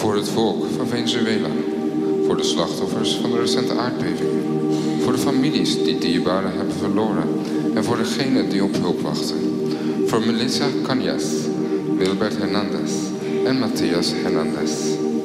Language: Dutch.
Voor het volk van Venezuela. Voor de slachtoffers van de recente aardbeving. Voor de families die dierbaren hebben verloren. En voor degenen die op hulp wachten. Voor Melissa Cañas, Wilbert Hernandez en Matthias Hernandez.